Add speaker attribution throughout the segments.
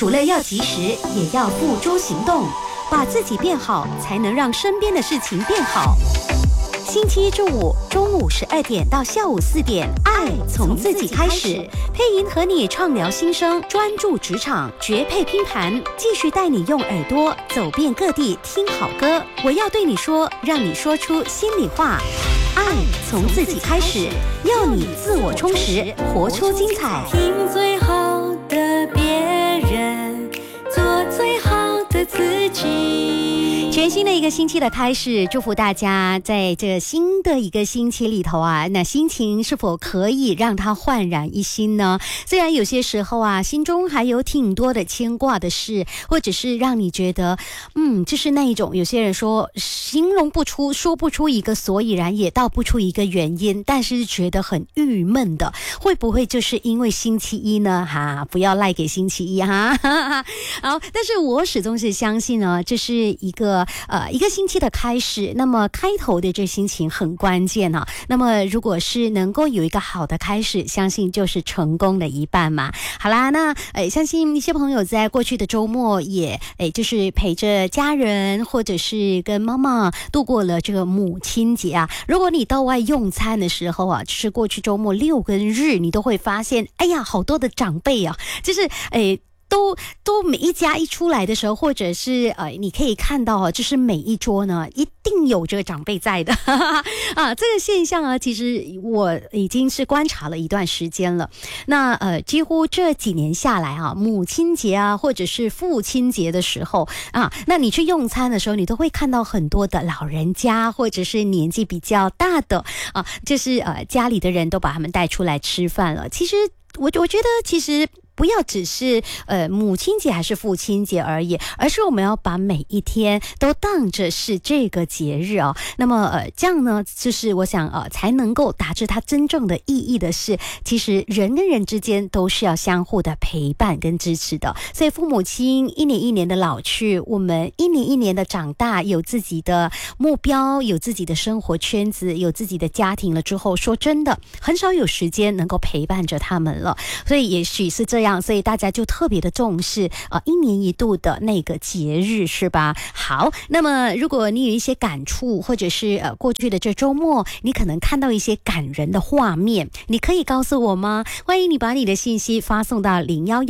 Speaker 1: 除了要及时，也要付诸行动，把自己变好，才能让身边的事情变好。星期一至五中午12点到下午4点，爱从自己开始。配音和你畅聊心声，专注职场，绝配拼盘，继续带你用耳朵走遍各地听好歌。我要对你说，让你说出心里话。爱从自己开始，要你自我充实，活出精彩。
Speaker 2: 听最好的别人，做最好的自己。
Speaker 1: 全新的一个星期的开始，祝福大家在这新的一个星期里头啊，那心情是否可以让它焕然一新呢？虽然有些时候啊，心中还有挺多的牵挂的事，或者是让你觉得就是那一种，有些人说形容不出，说不出一个所以然，也道不出一个原因，但是觉得很郁闷的，会不会就是因为星期一呢？不要赖给星期一哈。好，但是我始终是相信呢，这是一个星期的开始，那么开头的这心情很关键啊。那么如果是能够有一个好的开始，相信就是成功的一半嘛。好啦，那相信一些朋友在过去的周末也就是陪着家人，或者是跟妈妈度过了这个母亲节啊。如果你到外用餐的时候啊，就是过去周末6跟日，你都会发现，哎呀，好多的长辈啊，就是都每一家一出来的时候，或者是你可以看到就是每一桌呢一定有这个长辈在的这个现象啊，其实我已经是观察了一段时间了。那几乎这几年下来啊，母亲节啊，或者是父亲节的时候啊，那你去用餐的时候，你都会看到很多的老人家，或者是年纪比较大的就是家里的人都把他们带出来吃饭了。其实我觉得其实不要只是母亲节还是父亲节而已，而是我们要把每一天都当着是这个节日啊。那么这样呢，就是我想才能够达至它真正的意义的是，其实人跟人之间都是要相互的陪伴跟支持的。所以父母亲一年一年的老去，我们一年一年的长大，有自己的目标，有自己的生活圈子，有自己的家庭了之后，说真的很少有时间能够陪伴着他们了。所以也许是这样，所以大家就特别的重视一年一度的那个节日，是吧？好，那么如果你有一些感触，或者是过去的这周末你可能看到一些感人的画面，你可以告诉我吗？欢迎你把你的信息发送到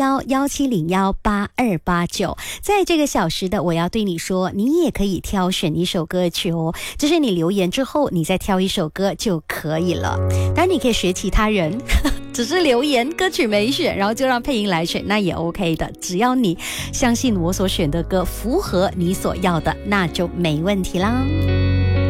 Speaker 1: 011-1701-8289。在这个小时的我要对你说，你也可以挑选一首歌曲哦，就是你留言之后你再挑一首歌就可以了。当然你可以学其他人只是留言歌曲没选，然后就让配音来选，那也 OK 的。只要你相信我所选的歌符合你所要的，那就没问题啦。